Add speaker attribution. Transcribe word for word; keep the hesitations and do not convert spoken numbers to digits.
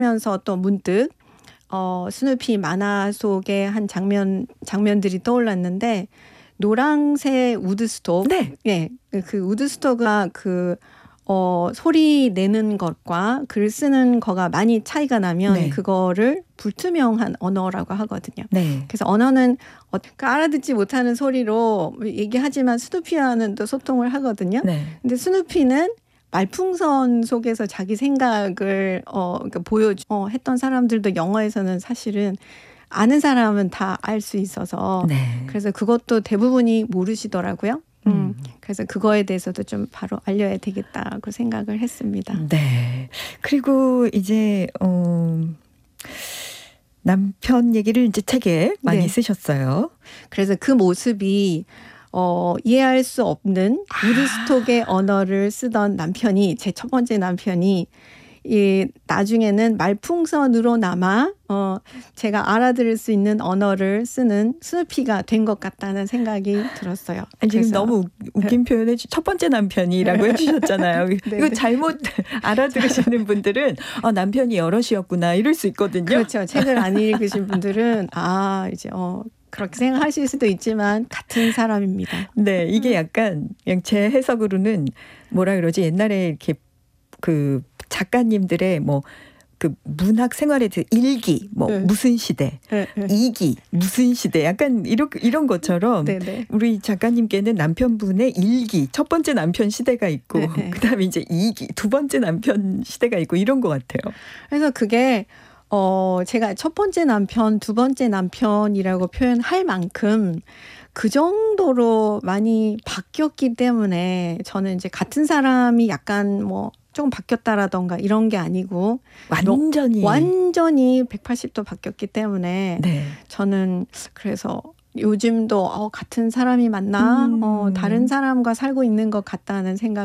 Speaker 1: 면서 또 문득 어, 스누피 만화 속의 한 장면 장면들이 떠올랐는데 노랑새 우드스톡,
Speaker 2: 네.
Speaker 1: 예, 그 우드스톡가 그 어, 소리 내는 것과 글 쓰는 거가 많이 차이가 나면
Speaker 2: 네.
Speaker 1: 그거를 불투명한 언어라고 하거든요.
Speaker 2: 네.
Speaker 1: 그래서 언어는 어, 그 알아듣지 못하는 소리로 얘기하지만 스누피와는 또 소통을 하거든요.
Speaker 2: 네.
Speaker 1: 근데 스누피는 말풍선 속에서 자기 생각을 어, 그러니까 보여주 어, 했던 사람들도 영어에서는 사실은 아는 사람은 다 알 수 있어서
Speaker 2: 네.
Speaker 1: 그래서 그것도 대부분이 모르시더라고요. 음.
Speaker 2: 음.
Speaker 1: 그래서 그거에 대해서도 좀 바로 알려야 되겠다고 생각을 했습니다.
Speaker 2: 네. 그리고 이제 어, 남편 얘기를 이제 책에 많이
Speaker 1: 네.
Speaker 2: 쓰셨어요.
Speaker 1: 그래서 그 모습이 어, 이해할 수 없는 우드스톡의 언어를 쓰던 남편이 제 첫 번째 남편이 이 나중에는 말풍선으로나마 어, 제가 알아들을 수 있는 언어를 쓰는 스누피가 된 것 같다는 생각이 들었어요.
Speaker 2: 아니, 지금
Speaker 1: 그래서,
Speaker 2: 너무 웃긴 표현을 첫 번째 남편이라고 해주셨잖아요. 이거 잘못 알아들으시는 분들은 아, 남편이 여럿이었구나 이럴 수 있거든요.
Speaker 1: 그렇죠. 책을 안 읽으신 분들은 아 이제 어. 그렇게 생각하실 수도 있지만 같은 사람입니다.
Speaker 2: 네, 이게 약간 그냥 제 해석으로는 뭐라 그러지 옛날에 이렇게 그 작가님들의 뭐 그 문학 생활에 대해 일기 뭐
Speaker 1: 네.
Speaker 2: 무슨 시대,
Speaker 1: 네, 네.
Speaker 2: 이기 무슨 시대 약간 이런 이런 것처럼
Speaker 1: 네, 네.
Speaker 2: 우리 작가님께는 남편분의 일기 첫 번째 남편 시대가 있고
Speaker 1: 네, 네.
Speaker 2: 그다음에 이제 이기 두 번째 남편 시대가 있고 이런 것 같아요.
Speaker 1: 그래서 그게 어 제가 첫 번째 남편, 두 번째 남편이라고 표현할 만큼 그 정도로 많이 바뀌었기 때문에 저는 이제 같은 사람이 약간 뭐 조금 바뀌었다라던가 이런 게 아니고
Speaker 2: 완전히
Speaker 1: 완전히 백팔십 도 바뀌었기 때문에
Speaker 2: 네.
Speaker 1: 저는 그래서 요즘도 어, 같은 사람이 맞나?
Speaker 2: 음.
Speaker 1: 어, 다른 사람과 살고 있는 것 같다는 생각